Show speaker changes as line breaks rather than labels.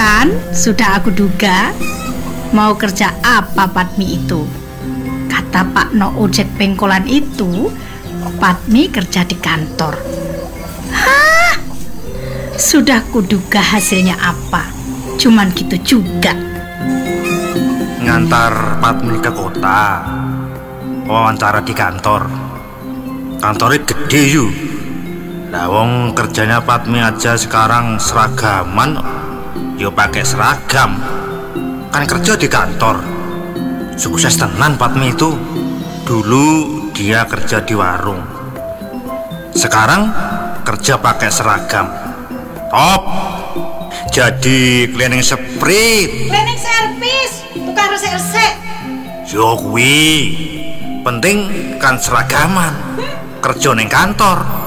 kan? Sudah aku duga. Mau kerja apa Patmi itu? Kata Pak No ojek pengkolan itu, Patmi kerja di kantor. Hah? Sudah kuduga hasilnya apa. Cuman gitu juga.
Ngantar Patmi ke kota, wawancara di kantor. Kantornya gede yuk. Lah wong kerjanya Patmi aja sekarang seragaman, yo pakai seragam. Kan kerja di kantor. Sukses tenan Patmi itu. Dulu dia kerja di warung. Sekarang kerja pakai seragam. Top. Jadi cleaning sprit.
Cleaning service, tukang resek-resek.
Yo kuwi. Penting kan seragaman. Kerja ning kantor.